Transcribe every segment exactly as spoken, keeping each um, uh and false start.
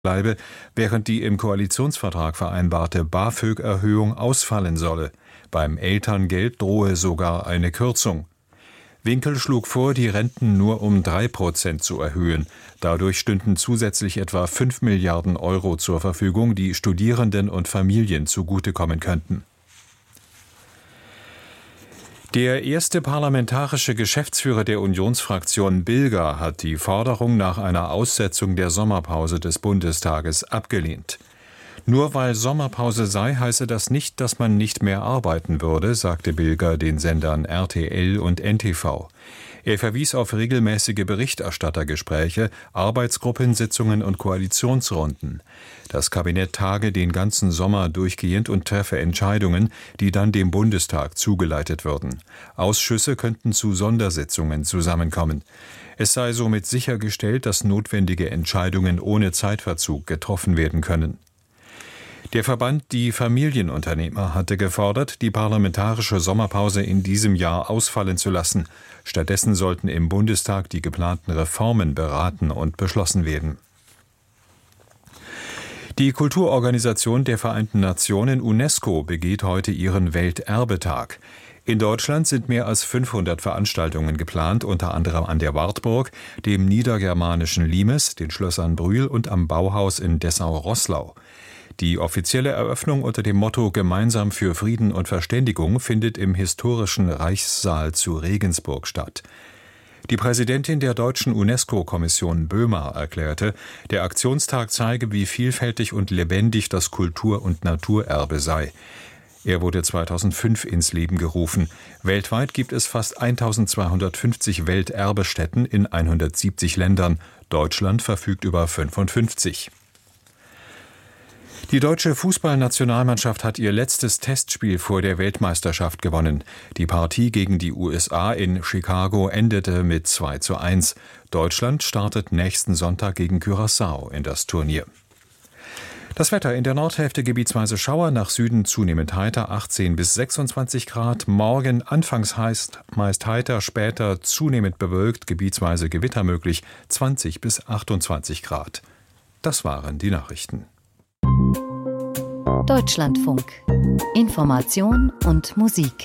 bleibe, während die im Koalitionsvertrag vereinbarte BAföG-Erhöhung ausfallen solle. Beim Elterngeld drohe sogar eine Kürzung. Winkel schlug vor, die Renten nur um drei Prozent zu erhöhen. Dadurch stünden zusätzlich etwa fünf Milliarden Euro zur Verfügung, die Studierenden und Familien zugutekommen könnten. Der erste parlamentarische Geschäftsführer der Unionsfraktion Bilger hat die Forderung nach einer Aussetzung der Sommerpause des Bundestages abgelehnt. Nur weil Sommerpause sei, heiße das nicht, dass man nicht mehr arbeiten würde, sagte Bilger den Sendern R T L und N T V. Er verwies auf regelmäßige Berichterstattergespräche, Arbeitsgruppensitzungen und Koalitionsrunden. Das Kabinett tage den ganzen Sommer durchgehend und treffe Entscheidungen, die dann dem Bundestag zugeleitet würden. Ausschüsse könnten zu Sondersitzungen zusammenkommen. Es sei somit sichergestellt, dass notwendige Entscheidungen ohne Zeitverzug getroffen werden können. Der Verband Die Familienunternehmer hatte gefordert, die parlamentarische Sommerpause in diesem Jahr ausfallen zu lassen. Stattdessen sollten im Bundestag die geplanten Reformen beraten und beschlossen werden. Die Kulturorganisation der Vereinten Nationen UNESCO begeht heute ihren Welterbetag. In Deutschland sind mehr als fünfhundert Veranstaltungen geplant, unter anderem an der Wartburg, dem niedergermanischen Limes, den Schlössern Brühl und am Bauhaus in Dessau-Roßlau. Die offizielle Eröffnung unter dem Motto »Gemeinsam für Frieden und Verständigung« findet im historischen Reichssaal zu Regensburg statt. Die Präsidentin der deutschen UNESCO-Kommission Böhmer erklärte, der Aktionstag zeige, wie vielfältig und lebendig das Kultur- und Naturerbe sei. Er wurde zweitausendfünf ins Leben gerufen. Weltweit gibt es fast eintausendzweihundertfünfzig Welterbestätten in hundertsiebzig Ländern. Deutschland verfügt über fünfundfünfzig. Die deutsche Fußballnationalmannschaft hat ihr letztes Testspiel vor der Weltmeisterschaft gewonnen. Die Partie gegen die U S A in Chicago endete mit zwei zu eins. Deutschland startet nächsten Sonntag gegen Curaçao in das Turnier. Das Wetter: in der Nordhälfte gebietsweise Schauer, nach Süden zunehmend heiter, achtzehn bis sechsundzwanzig Grad. Morgen anfangs heiß, meist heiter, später zunehmend bewölkt, gebietsweise Gewitter möglich, zwanzig bis achtundzwanzig Grad. Das waren die Nachrichten. Deutschlandfunk. Information und Musik.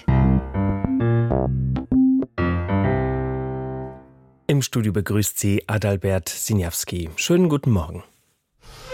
Im Studio begrüßt Sie Adalbert Siniawski. Schönen guten Morgen.